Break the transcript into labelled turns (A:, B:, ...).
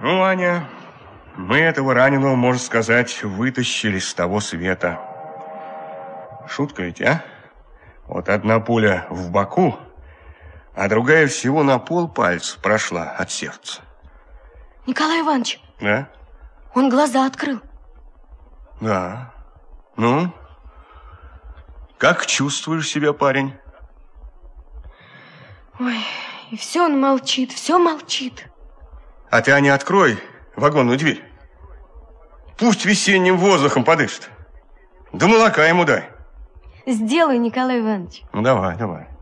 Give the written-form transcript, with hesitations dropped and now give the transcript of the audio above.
A: Ну, Аня, мы этого раненого, можно сказать, вытащили с того света. Шутка ведь, а? Вот одна пуля в боку, а другая всего на полпальца прошла от сердца.
B: Николай Иванович.
A: Да?
B: Он глаза открыл.
A: Да. Ну, как чувствуешь себя, парень?
B: Ой, и все он молчит, все молчит.
A: А ты, Аня, открой вагонную дверь. Пусть весенним воздухом подышит. Да молока ему дай.
B: Сделай, Николай Иванович.
A: Ну, давай, давай.